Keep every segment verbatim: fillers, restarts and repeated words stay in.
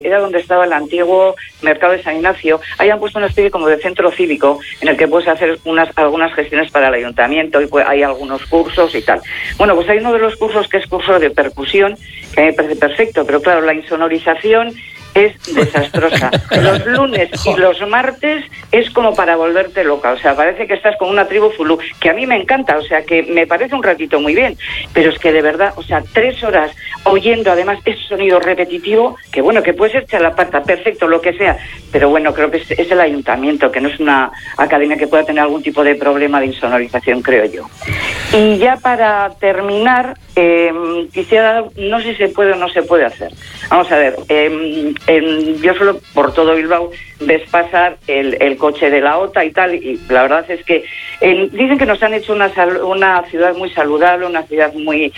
era donde estaba el antiguo mercado de San Ignacio. Ahí han puesto una especie como de centro cívico en el que puedes hacer unas algunas gestiones para el ayuntamiento y pues hay algunos cursos y tal. Bueno, pues hay uno de los cursos que es curso de percusión, que a mí me parece perfecto, pero claro, la insonorización es desastrosa. Los lunes y los martes es como para volverte loca, o sea, parece que estás con una tribu zulú, que a mí me encanta, o sea, que me parece un ratito muy bien, pero es que de verdad, o sea, tres horas oyendo además ese sonido repetitivo, que bueno, que puedes echar la pata, perfecto, lo que sea, pero bueno, creo que es, es el ayuntamiento, que no es una academia que pueda tener algún tipo de problema de insonorización, creo yo. Y ya para terminar, eh, quisiera, no sé si se puede o no se puede hacer. Vamos a ver, eh, En, yo solo por todo Bilbao ves pasar el, el coche de la OTA y tal, y la verdad es que eh, dicen que nos han hecho una una ciudad muy saludable, una ciudad muy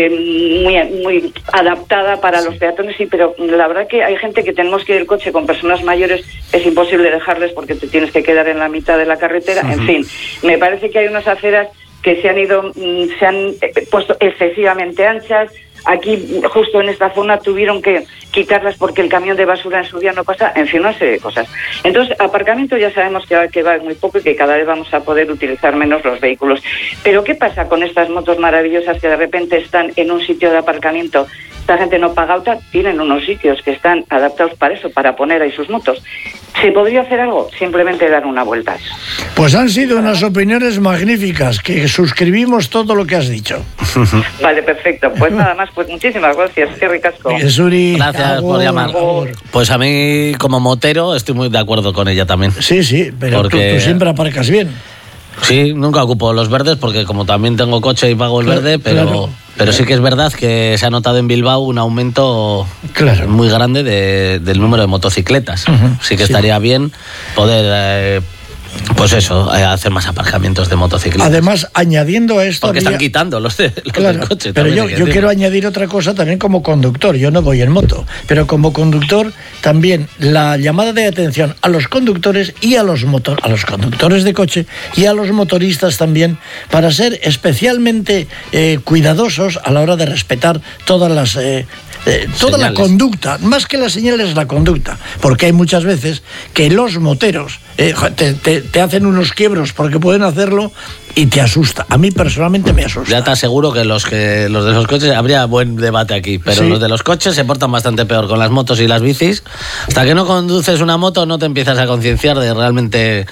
eh, muy muy adaptada para los peatones, sí, pero la verdad que hay gente que tenemos que ir el coche con personas mayores, es imposible dejarles porque te tienes que quedar en la mitad de la carretera, uh-huh. En fin, me parece que hay unas aceras que se han ido, se han puesto excesivamente anchas. Aquí, justo en esta zona, tuvieron que quitarlas porque el camión de basura en su día no pasa, en fin, una serie de cosas. Entonces, aparcamiento ya sabemos que va, que va muy poco y que cada vez vamos a poder utilizar menos los vehículos. Pero, ¿qué pasa con estas motos maravillosas que de repente están en un sitio de aparcamiento? Esta gente no paga auto, tienen unos sitios que están adaptados para eso, para poner ahí sus motos. ¿Se podría hacer algo? Simplemente dar una vuelta a eso. Pues han sido unas opiniones magníficas, que suscribimos todo lo que has dicho. Vale, perfecto. Pues nada más, pues muchísimas gracias. Qué ricasco. Suri, gracias agur, por llamar. Agur. Pues a mí, como motero, estoy muy de acuerdo con ella también. Sí, sí, pero porque... tú, tú siempre aparcas bien. Sí, nunca ocupo los verdes porque como también tengo coche y pago el claro, verde, pero... Claro. Pero sí que es verdad que se ha notado en Bilbao un aumento claro. muy grande de, del número de motocicletas. Uh-huh. Sí que estaría sí. bien poder, eh, pues eso, eh, hacer más aparcamientos de motocicletas. Además, añadiendo a esto... Porque había... están quitando los, de, los claro, del coche. Pero yo, yo quiero añadir otra cosa también como conductor. Yo no voy en moto, pero como conductor también la llamada de atención a los conductores y a los motor, a los conductores de coche y a los motoristas también, para ser especialmente eh, cuidadosos a la hora de respetar todas las eh, eh, toda señales. La conducta, más que las señales, la conducta, porque hay muchas veces que los moteros eh, te, te, te hacen unos quiebros porque pueden hacerlo y te asusta. A mí personalmente me asusta. Ya te aseguro que los que los de los coches, habría buen debate aquí, pero sí. Los de los coches se portan bastante peor con las motos y las bicis. Hasta que no conduces una moto no te empiezas a concienciar de realmente...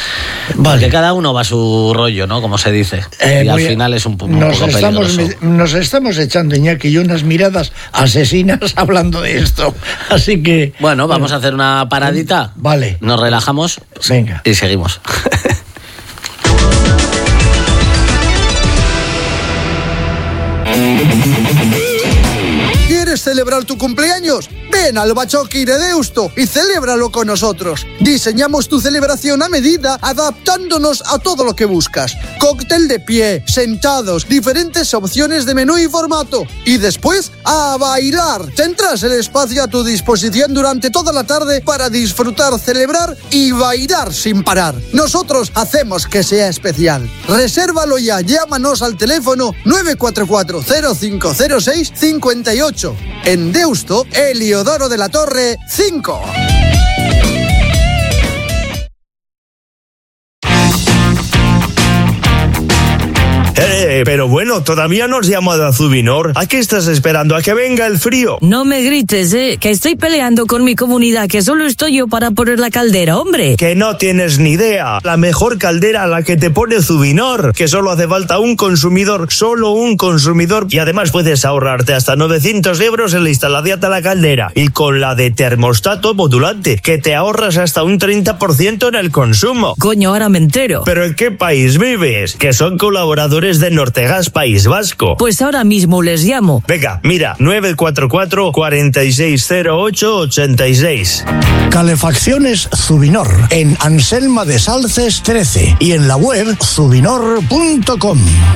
Vale. Que cada uno va a su rollo, ¿no? Como se dice. Eh, y al final es un, un nos poco estamos, peligroso. Nos estamos echando, Iñaki y yo, unas miradas asesinas hablando de esto. Así que... Bueno, vamos bueno. a hacer una paradita. Vale. Nos relajamos. Venga. Y seguimos. ¿Quieres celebrar tu cumpleaños? Ven al Bachoqui de Deusto y celébralo con nosotros. Diseñamos tu celebración a medida, adaptándonos a todo lo que buscas. Cóctel de pie, sentados, diferentes opciones de menú y formato. Y después, a bailar. Tendrás el espacio a tu disposición durante toda la tarde para disfrutar, celebrar y bailar sin parar. Nosotros hacemos que sea especial. Resérvalo ya, llámanos al teléfono nueve cuatro cuatro cero cinco cero seis cinco ocho. En Deusto, Eliodoro de la Torre, cinco. Eh, pero bueno, todavía no has llamado a Zubinor. ¿A qué estás esperando? ¿A que venga el frío? No me grites, eh, que estoy peleando con mi comunidad, que solo estoy yo para poner la caldera, hombre. Que no tienes ni idea. La mejor caldera, la que te pone Zubinor, que solo hace falta un consumidor, solo un consumidor, y además puedes ahorrarte hasta novecientos euros en la instalación de la caldera. Y con la de termostato modulante, que te ahorras hasta un treinta por ciento en el consumo. Coño, ahora me entero. ¿Pero en qué país vives? Que son colaboradores de Nortegas País Vasco. Pues ahora mismo les llamo. Venga, mira, nueve cuatro cuatro, cuatro seis cero ocho, ocho seis. Calefacciones Zubinor, en Anselma de Salces trece y en la web zubinor punto com.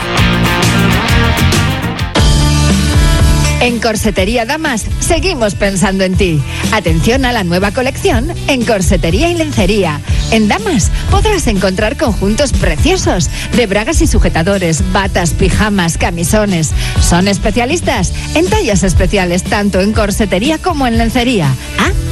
En Corsetería Damas seguimos pensando en ti. Atención a la nueva colección en Corsetería y Lencería. En Damas podrás encontrar conjuntos preciosos de bragas y sujetadores, batas, pijamas, camisones. Son especialistas en tallas especiales tanto en corsetería como en lencería. Ah,